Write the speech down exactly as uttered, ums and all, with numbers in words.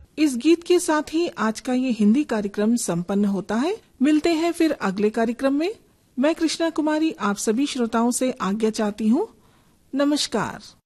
इस गीत के साथ ही आज का ये हिंदी कार्यक्रम संपन्न होता है। मिलते हैं फिर अगले कार्यक्रम में। मैं कृष्णा कुमारी आप सभी श्रोताओं से आज्ञा चाहती हूँ। नमस्कार।